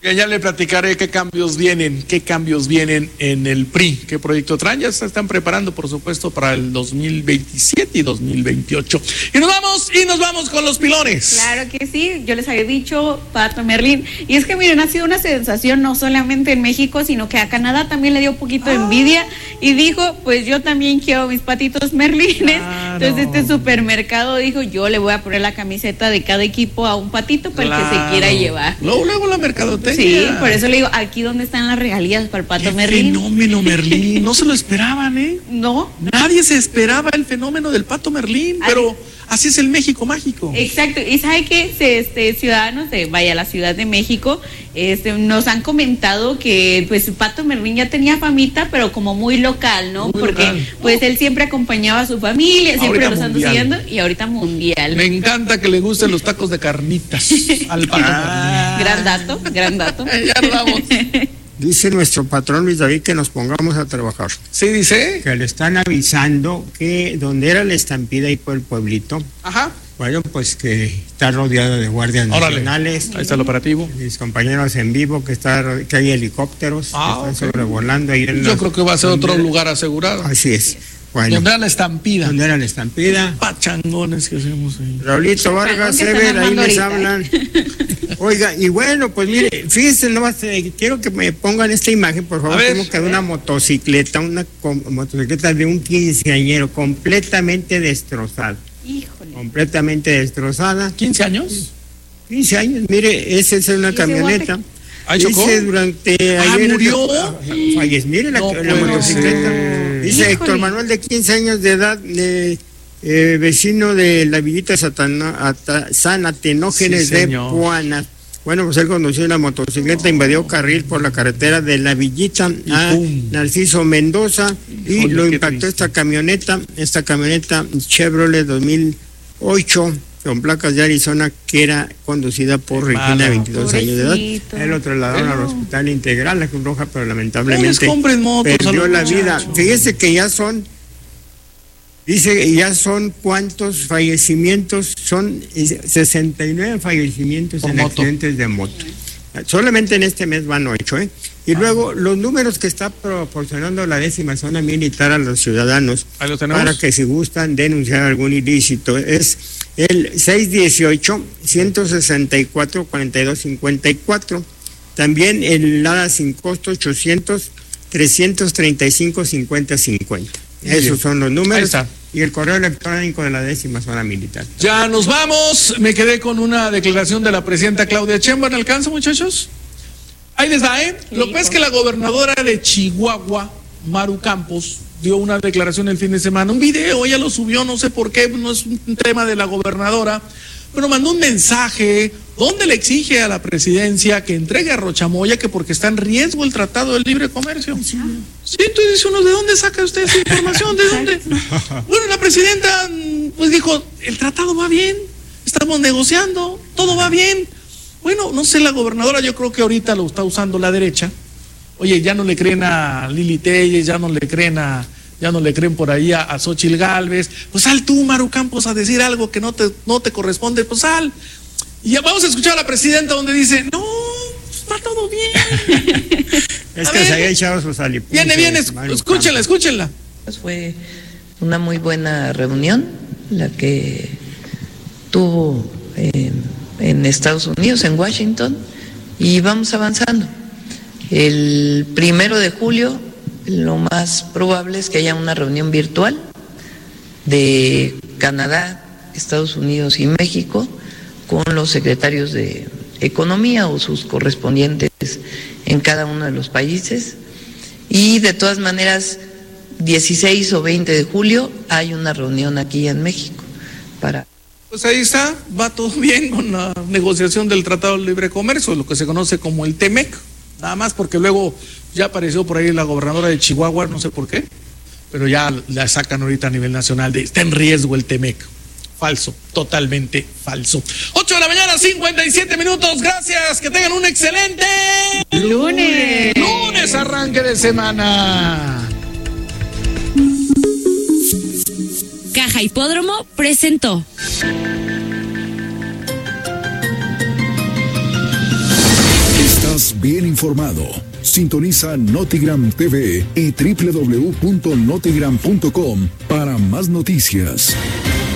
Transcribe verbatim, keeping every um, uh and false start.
Que ya le platicaré qué cambios vienen, qué cambios vienen en el P R I, qué proyecto traen. Ya se están preparando, por supuesto, para el dos mil veintisiete y dos mil veintiocho. Y nos vamos, y nos vamos con los pilones. Claro que sí, yo les había dicho, Pato Merlín. Y es que miren, ha sido una sensación no solamente en México, sino que a Canadá también le dio un poquito de envidia. Y dijo, pues yo también quiero mis patitos merlines. Claro. Entonces este supermercado dijo, yo le voy a poner la camiseta de cada equipo a un patito para claro. el que se quiera llevar. Luego, luego la mercadotecnia. Sí, por eso le digo, aquí donde están las regalías para el Pato ¡Qué Merlín! Fenómeno Merlín, no se lo esperaban, ¿eh? No. Nadie se esperaba el fenómeno del Pato Merlín, Ay. pero así es el México mágico. Exacto, y sabe que este, ciudadanos de, vaya, la Ciudad de México, este, nos han comentado que pues Pato Merlín ya tenía famita, pero como muy local, ¿no? Muy Porque local. pues él siempre acompañaba a su familia, siempre ahorita los ando siguiendo, y ahorita mundial. Me encanta que le gusten los tacos de carnitas al Pato ah. Merlín. Gran dato, gran dato. Ya nos vamos. Dice nuestro patrón Luis David que nos pongamos a trabajar. Sí, dice. Que le están avisando que donde era la estampida y por el pueblito. Ajá. Bueno, pues que está rodeado de guardias Órale. nacionales. Ahí está el operativo. Mis compañeros en vivo, que está que hay helicópteros ah, que están okay. sobrevolando ahí en Yo las, creo que va a ser otro era, lugar asegurado. Así es. Bueno, donde era la estampida. Donde era la estampida. Pachangones que hacemos ahí. Raulito Vargas, Sever, ahí les hablan. Oiga, y bueno, pues mire, fíjense, nomás eh, quiero que me pongan esta imagen, por favor, ver, como que de una motocicleta, una com, motocicleta de un quinceañero completamente destrozada. Híjole. Completamente destrozada. ¿quince años? quince años, mire, esa es una camioneta. ¿Ah, chocó? Dice durante ah, ayer. ¿murió? Falleció, mire la, no la motocicleta. Ser. Dice Híjole. Héctor Manuel, de quince años de edad, eh, eh, vecino de la villita Satana, San Atenógenes sí, de Puanas. Bueno, pues él condució una motocicleta, invadió carril por la carretera de la Villita a pum. Narciso Mendoza y Híjole, lo impactó esta camioneta, esta camioneta Chevrolet dos mil ocho con placas de Arizona, que era conducida por Qué Regina, malo. veintidós años de edad. Él lo trasladaron al hospital integral, la Cruz Roja, pero lamentablemente motos, perdió la vida. Fíjese que ya son, dice, ya son cuántos fallecimientos, son sesenta y nueve fallecimientos por en moto. accidentes de moto. Solamente en este mes van ocho, ¿eh? Y ah. luego los números que está proporcionando la décima zona militar a los ciudadanos para que si gustan denunciar algún ilícito es el seis dieciocho, ciento sesenta y cuatro, cuarenta y dos cincuenta y cuatro. También el Lada sin costo ochocientos, trescientos treinta y cinco, cincuenta cincuenta. Esos Bien. son los números. Ahí está. Y el correo electrónico de la décima zona militar. Ya nos vamos. Me quedé con una declaración de la presidenta Claudia Sheinbaum. ¿Alcanza, muchachos? Ahí les va, ¿eh? Sí, Lo que es que la gobernadora de Chihuahua, Maru Campos, dio una declaración el fin de semana. Un video, ella lo subió, no sé por qué, no es un tema de la gobernadora, pero mandó un mensaje donde le exige a la presidencia que entregue a Rochamoya que porque está en riesgo el Tratado del Libre Comercio. Sí, sí entonces dice uno, ¿de dónde saca usted esa información? ¿De dónde? Bueno, la presidenta pues dijo, el tratado va bien, estamos negociando, todo va bien. Bueno, no sé, la gobernadora yo creo que ahorita lo está usando la derecha. Oye, ya no le creen a Lili Telles, ya no le creen a... ya no le creen por ahí a, a Xóchitl Gálvez, pues sal tú, Maru Campos, a decir algo que no te, no te corresponde, pues sal. Y ya vamos a escuchar a la presidenta donde dice, no, está todo bien. Es a que ver, se había echado sus alipuntos. Viene, viene, escúchenla, escúchenla. Fue una muy buena reunión, la que tuvo eh, en Estados Unidos, en Washington, y vamos avanzando. El primero de julio, lo más probable es que haya una reunión virtual de Canadá, Estados Unidos y México con los secretarios de Economía o sus correspondientes en cada uno de los países. Y de todas maneras, dieciséis o veinte de julio hay una reunión aquí en México para... Pues ahí está, va todo bien con la negociación del Tratado de Libre Comercio, lo que se conoce como el TEMEC. Nada más porque luego ya apareció por ahí la gobernadora de Chihuahua, no sé por qué, pero ya la sacan ahorita a nivel nacional de está en riesgo el TEMEC. Falso, totalmente falso. ocho de la mañana, cincuenta y siete minutos. Gracias, que tengan un excelente lunes. Lunes, arranque de semana. Caja Hipódromo presentó. Estás bien informado. Sintoniza Notigram T V y doble u doble u doble u punto notigram punto com para más noticias.